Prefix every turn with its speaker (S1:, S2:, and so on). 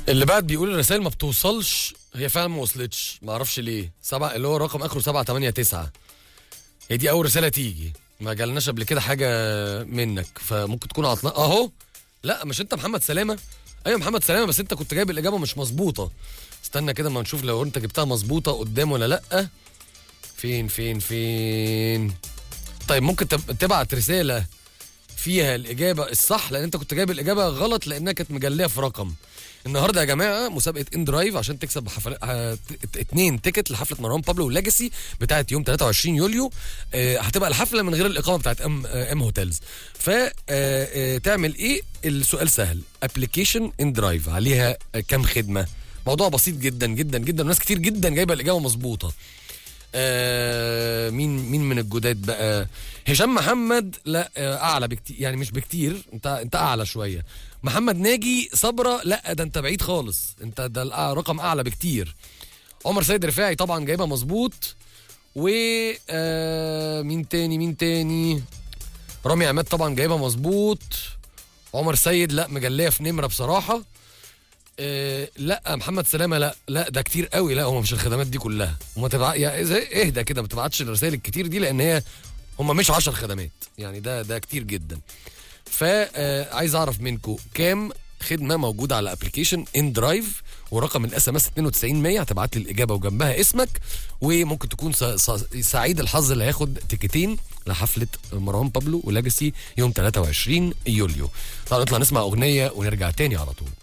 S1: اللي بعد بيقول الرسائل ما بتوصلش، هي فعلا ما وصلتش، ما اعرفش ليه. اللي هو رقم اخره 789. هي دي اول رساله تيجي، ما جالناش قبل كده حاجه منك، فممكن تكون عطلان اهو. لا مش انت محمد سلامه؟ ايوه محمد سلامه، بس انت كنت جايب الاجابه مش مظبوطه. استنى كده ما نشوف لو انت جبتها مظبوطه قدام ولا لا. فين. طيب ممكن تبعت رساله فيها الاجابه الصح، لان انت كنت جايب الاجابه غلط لانها كانت مجليه في رقم. النهارده يا جماعه مسابقه ان درايف عشان تكسب 2 تيكت لحفله مروان بابلو ولاجاسي بتاعت يوم 23 يوليو. هتبقى الحفله من غير الاقامه بتاعت ام هوتيلز. تعمل ايه؟ السؤال سهل. ابلكيشن ان درايف عليها كام خدمه؟ موضوع بسيط جدا جدا جدا، وناس كتير جدا جايبه الاجابه مظبوطه. مين من الجداد بقى؟ هشام محمد لا اعلى بكتير، يعني مش بكتير، انت اعلى شويه. محمد ناجي صبره لا ده انت بعيد خالص، انت ده رقم اعلى بكتير. عمر سيد رفاعي طبعا جايبها مظبوط. و مين تاني؟ رامي عماد طبعا جايبها مظبوط. عمر سيد لا مجليه في نمره بصراحه. لا محمد سلامه لا ده كتير قوي، لا هو مش الخدمات دي كلها. وما تبع اهدى كده، ما تبعتش الرسائل الكتير دي، لان هم مش 10 خدمات، يعني ده كتير جدا. فعايز اعرف منكم كام خدمه موجوده على ابلكيشن ان درايف، ورقم الاس ام اس 92100 هتبعت لي الاجابه وجنبها اسمك، وممكن تكون سعيد الحظ اللي هياخد تيكتين لحفله مروان بابلو ولاجاسي يوم 23 يوليو. طبعا نطلع نسمع اغنيه ونرجع تاني على طول.